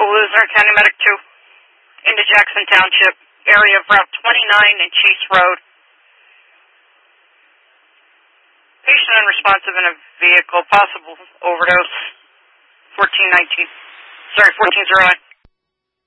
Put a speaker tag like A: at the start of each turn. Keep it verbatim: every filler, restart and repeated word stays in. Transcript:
A: Luzerne County Medic two, into Jackson Township, area of Route twenty-nine and Chase Road. Patient unresponsive in a vehicle, possible overdose, fourteen nineteen. Sorry, fourteen oh nine.